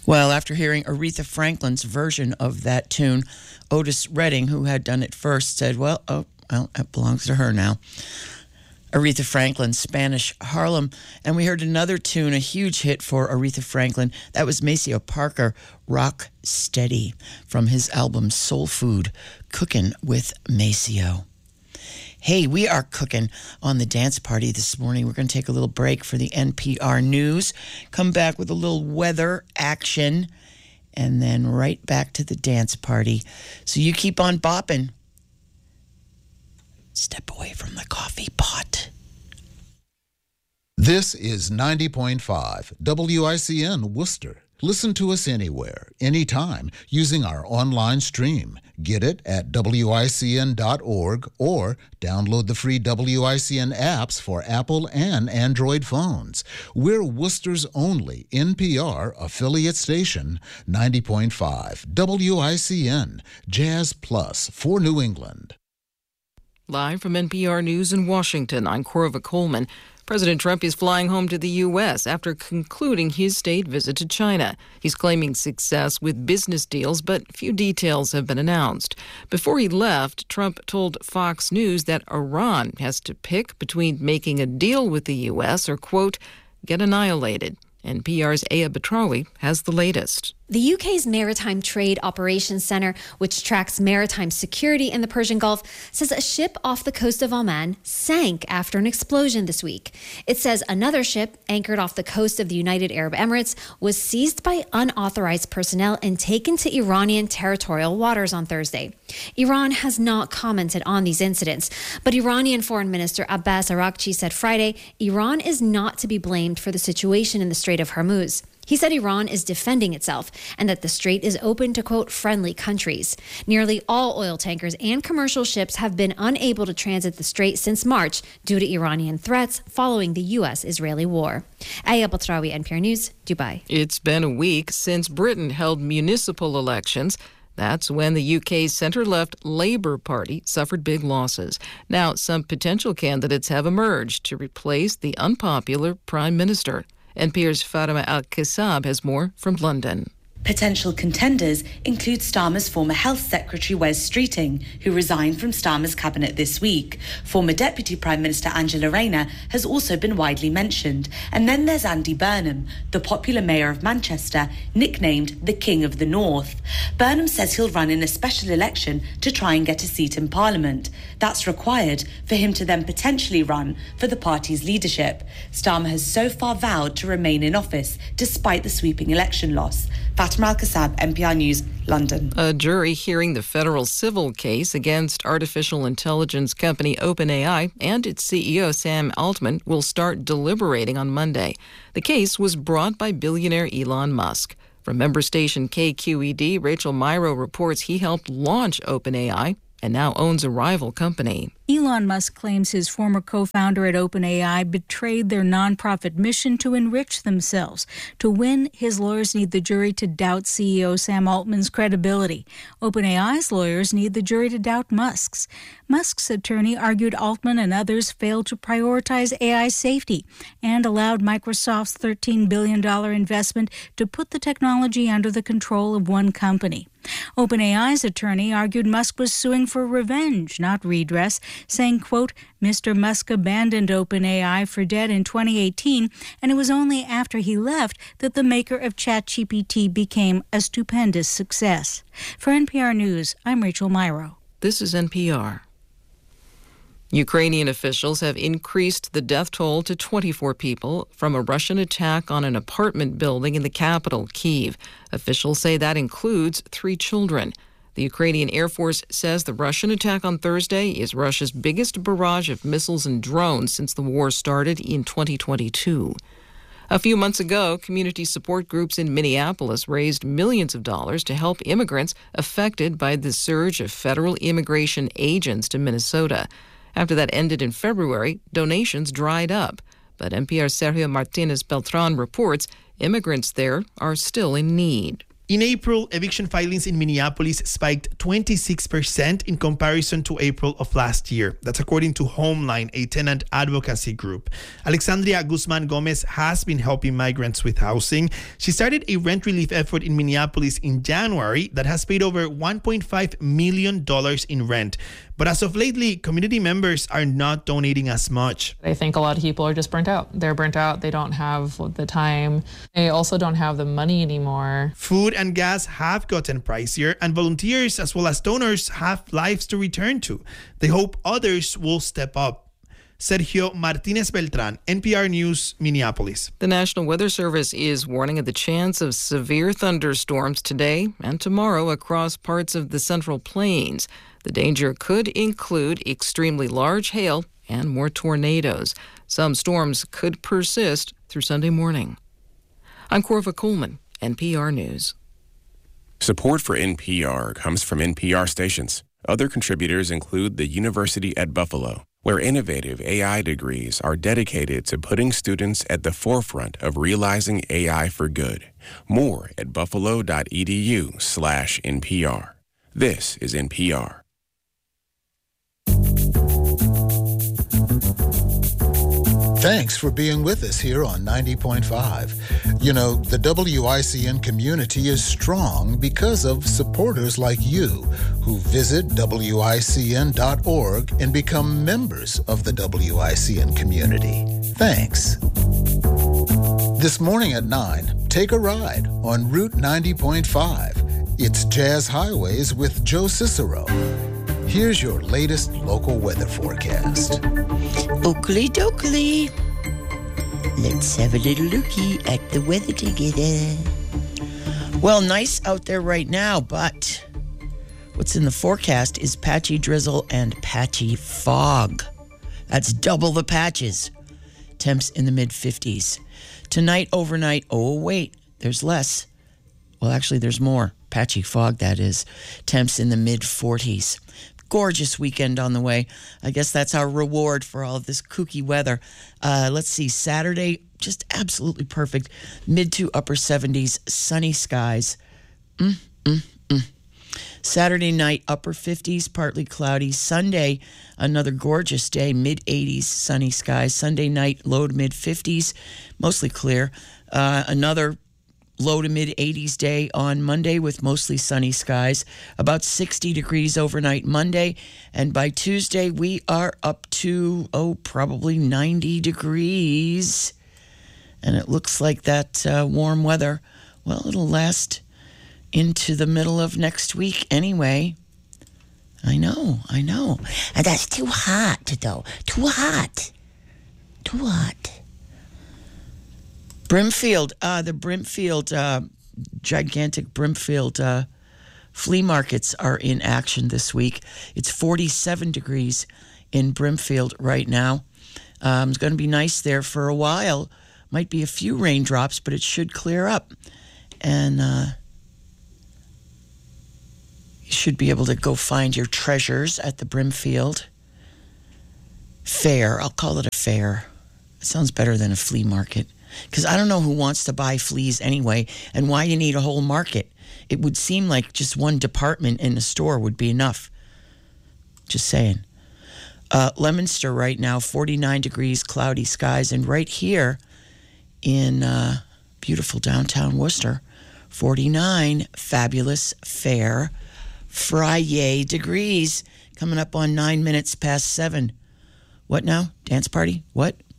Well, after hearing Aretha Franklin's version of that tune, Otis Redding, who had done it first, said, well, it belongs to her now. Aretha Franklin's Spanish Harlem. And we heard another tune, a huge hit for Aretha Franklin. That was Maceo Parker, Rock Steady, from his album Soul Food, Cookin' with Maceo. Hey, we are cooking on the dance party this morning. We're going to take a little break for the NPR News, come back with a little weather action, and then right back to the dance party. So you keep on bopping. Step away from the coffee pot. This is 90.5 WICN Worcester. Listen to us anywhere, anytime, using our online stream. Get it at WICN.org or download the free WICN apps for Apple and Android phones. We're Worcester's only NPR affiliate station, 90.5 WICN, Jazz Plus for New England. Live from NPR News in Washington, I'm Corva Coleman. President Trump is flying home to the U.S. after concluding his state visit to China. He's claiming success with business deals, but few details have been announced. Before he left, Trump told Fox News that Iran has to pick between making a deal with the U.S. or, quote, get annihilated. NPR's Aya Batrawi has the latest. The UK's Maritime Trade Operations Centre, which tracks maritime security in the Persian Gulf, says a ship off the coast of Oman sank after an explosion this week. It says another ship anchored off the coast of the United Arab Emirates was seized by unauthorized personnel and taken to Iranian territorial waters on Thursday. Iran has not commented on these incidents, but Iranian Foreign Minister Abbas Araghchi said Friday Iran is not to be blamed for the situation in the Strait of Hormuz. He said Iran is defending itself and that the strait is open to, quote, friendly countries. Nearly all oil tankers and commercial ships have been unable to transit the strait since March due to Iranian threats following the U.S.-Israeli war. Aya Batrawi, NPR News, Dubai. It's been a week since Britain held municipal elections. That's when the UK's centre-left Labour Party suffered big losses. Now, some potential candidates have emerged to replace the unpopular Prime Minister. NPR's Fatima Al-Qasab has more from London. Potential contenders include Starmer's former Health Secretary Wes Streeting, who resigned from Starmer's cabinet this week. Former Deputy Prime Minister Angela Rayner has also been widely mentioned. And then there's Andy Burnham, the popular mayor of Manchester, nicknamed the King of the North. Burnham says he'll run in a special election to try and get a seat in Parliament. That's required for him to then potentially run for the party's leadership. Starmer has so far vowed to remain in office despite the sweeping election loss. Fatima Al-Qasab, NPR News, London. A jury hearing the federal civil case against artificial intelligence company OpenAI and its CEO Sam Altman will start deliberating on Monday. The case was brought by billionaire Elon Musk. From member station KQED, Rachel Myrow reports he helped launch OpenAI and now owns a rival company. Elon Musk claims his former co-founder at OpenAI betrayed their nonprofit mission to enrich themselves. To win, his lawyers need the jury to doubt CEO Sam Altman's credibility. OpenAI's lawyers need the jury to doubt Musk's. Musk's attorney argued Altman and others failed to prioritize AI safety and allowed Microsoft's $13 billion investment to put the technology under the control of one company. OpenAI's attorney argued Musk was suing for revenge, not redress, saying, quote, Mr. Musk abandoned OpenAI for debt in 2018, and it was only after he left that the maker of ChatGPT became a stupendous success. For NPR News, I'm Rachel Myrow. This is NPR. Ukrainian officials have increased the death toll to 24 people from a Russian attack on an apartment building in the capital, Kyiv. Officials say that includes 3 children. The Ukrainian Air Force says the Russian attack on Thursday is Russia's biggest barrage of missiles and drones since the war started in 2022. A few months ago, community support groups in Minneapolis raised millions of dollars to help immigrants affected by the surge of federal immigration agents to Minnesota. After that ended in February, donations dried up. But NPR's Sergio Martinez Beltran reports immigrants there are still in need. In April, eviction filings in Minneapolis spiked 26% in comparison to April of last year. That's according to Homeline, a tenant advocacy group. Alexandria Guzman Gomez has been helping migrants with housing. She started a rent relief effort in Minneapolis in January that has paid over $1.5 million in rent. But as of lately, community members are not donating as much. I think a lot of people are just burnt out. They're burnt out. They don't have the time. They also don't have the money anymore. Food and gas have gotten pricier, and volunteers as well as donors have lives to return to. They hope others will step up. Sergio Martinez Beltran, NPR News, Minneapolis. The National Weather Service is warning of the chance of severe thunderstorms today and tomorrow across parts of the Central Plains. The danger could include extremely large hail and more tornadoes. Some storms could persist through Sunday morning. I'm Corva Coleman, NPR News. Support for NPR comes from NPR stations. Other contributors include the University at Buffalo, where innovative AI degrees are dedicated to putting students at the forefront of realizing AI for good. More at buffalo.edu/NPR. This is NPR. Thanks for being with us here on 90.5. You know, the WICN community is strong because of supporters like you who visit WICN.org and become members of the WICN community. Thanks. This morning at 9, take a ride on Route 90.5. It's Jazz Highways with Joe Cicero. Here's your latest local weather forecast. Oakley dokley. Let's have a little looky at the weather together. Well, nice out there right now, but what's in the forecast is patchy drizzle and patchy fog. That's double the patches. Temps in the mid-50s. Tonight, overnight, oh wait, there's less. Well, actually, there's more. Patchy fog, that is. Temps in the mid-40s. Gorgeous weekend on the way. I guess that's our reward for all of this kooky weather. Let's see, Saturday, just absolutely perfect. Mid to upper 70s, sunny skies. Saturday night, upper 50s, partly cloudy. Sunday, another gorgeous day, mid-80s, sunny skies. Sunday night, low to mid-50s, mostly clear. Another low to mid-80s day on Monday with mostly sunny skies. About 60 degrees overnight Monday. And by Tuesday, we are up to, probably 90 degrees. And it looks like that warm weather, well, it'll last into the middle of next week anyway. I know. And that's too hot, though. Too hot. Brimfield, the Brimfield, gigantic Brimfield flea markets are in action this week. It's 47 degrees in Brimfield right now. It's going to be nice there for a while. Might be a few raindrops, but it should clear up. And you should be able to go find your treasures at the Brimfield Fair. I'll call it a fair. It sounds better than a flea market. Because I don't know who wants to buy fleas anyway, and why you need a whole market. It would seem like just one department in the store would be enough. Just saying. Leominster right now, 49 degrees, cloudy skies. And right here in beautiful downtown Worcester, 49, fabulous, fair, Friday degrees. Coming up on 9 minutes past 7. What now? Dance party? What?